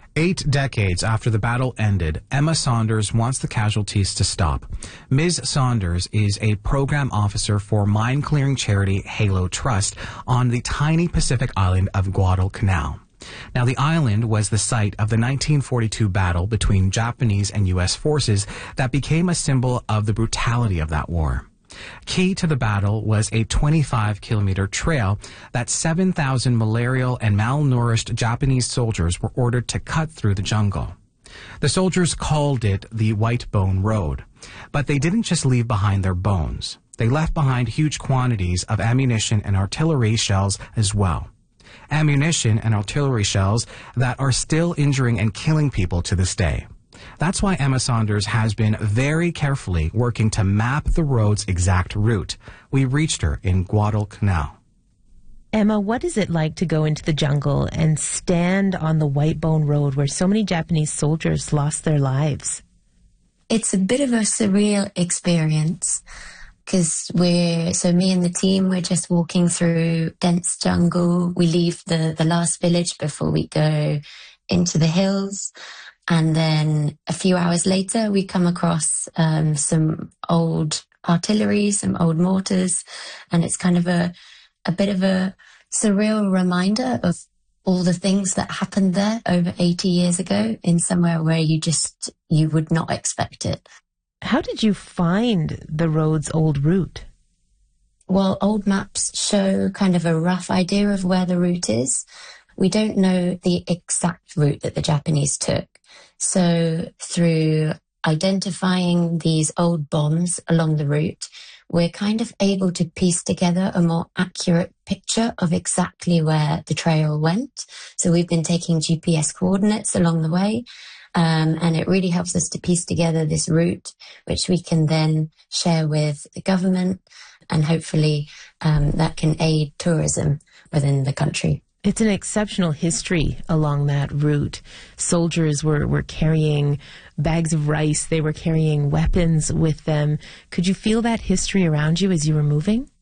8 decades after the battle ended, Emma Saunders wants the casualties to stop. Ms. Saunders is a program officer for mine-clearing charity Halo Trust on the tiny Pacific island of Guadalcanal. Now, the island was the site of the 1942 battle between Japanese and U.S. forces that became a symbol of the brutality of that war. Key to the battle was a 25-kilometer trail that 7,000 malarial and malnourished Japanese soldiers were ordered to cut through the jungle. The soldiers called it the White Bone Road, but they didn't just leave behind their bones. They left behind huge quantities of ammunition and artillery shells as well. Ammunition and artillery shells that are still injuring and killing people to this day. That's why Emma Saunders has been very carefully working to map the road's exact route. We reached her in Guadalcanal. Emma, what is it like to go into the jungle and stand on the White Bone Road where so many Japanese soldiers lost their lives? It's a bit of a surreal experience because me and the team, we're just walking through dense jungle. We leave the last village before we go into the hills. And then a few hours later, we come across some old artillery, some old mortars, and it's kind of a bit of a surreal reminder of all the things that happened there over 80 years ago in somewhere where you would not expect it. How did you find the road's old route? Well, old maps show kind of a rough idea of where the route is. We don't know the exact route that the Japanese took. So through identifying these old bombs along the route, we're kind of able to piece together a more accurate picture of exactly where the trail went. So we've been taking GPS coordinates along the way, and it really helps us to piece together this route, which we can then share with the government, and hopefully that can aid tourism within the country. It's an exceptional history along that route. Soldiers were carrying bags of rice. They were carrying weapons with them. Could you feel that history around you as you were moving?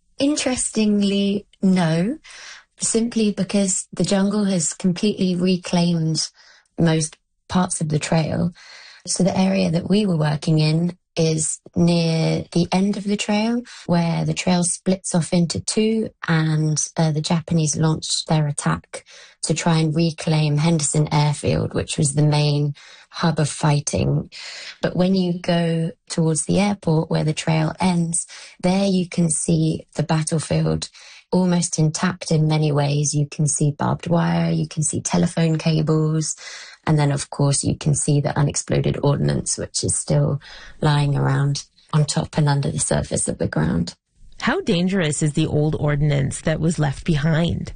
Interestingly, no, simply because the jungle has completely reclaimed most parts of the trail. So the area that we were working in is near the end of the trail, where the trail splits off into two, and the Japanese launched their attack to try and reclaim Henderson Airfield, which was the main hub of fighting. But when you go towards the airport where the trail ends, there you can see the battlefield almost intact in many ways. You can see barbed wire, you can see telephone cables, and then, of course, you can see the unexploded ordnance, which is still lying around on top and under the surface of the ground. How dangerous is the old ordnance that was left behind?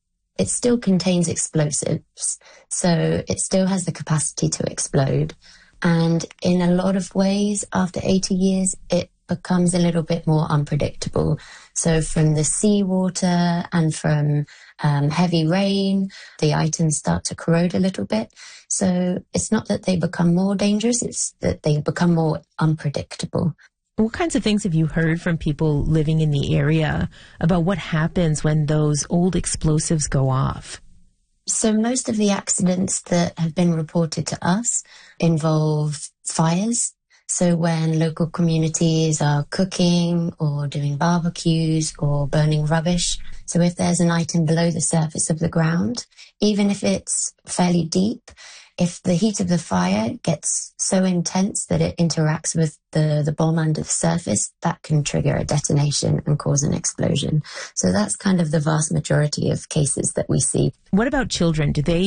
It still contains explosives, so it still has the capacity to explode. And in a lot of ways, after 80 years, it becomes a little bit more unpredictable. So from the seawater and from heavy rain, the items start to corrode a little bit. So it's not that they become more dangerous, it's that they become more unpredictable. What kinds of things have you heard from people living in the area about what happens when those old explosives go off? So most of the accidents that have been reported to us involve fires. So when local communities are cooking or doing barbecues or burning rubbish, so if there's an item below the surface of the ground, even if it's fairly deep, if the heat of the fire gets so intense that it interacts with the bomb under the surface, that can trigger a detonation and cause an explosion. So that's kind of the vast majority of cases that we see. What about children? Do they